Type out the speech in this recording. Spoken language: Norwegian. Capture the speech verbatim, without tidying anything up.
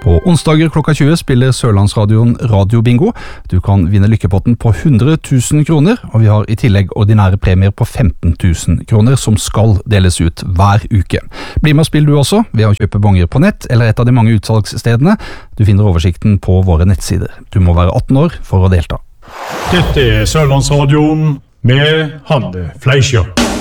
På onsdager klokka tjue spiller Sørlandsradioen Radio-bingo. Du kan vinne lykkepotten på hundre tusen kroner, og vi har i tillegg ordinære premier på femten tusen kroner som skal deles ut hver uke. Bli med og spill du også ved å kjøpe bonger på nett eller et av de mange utsalgsstedene. Du finner oversikten på våre nettsider. Du må være atten år for å delta. Dette er Sørlandsradioen med Hanne Fleischer.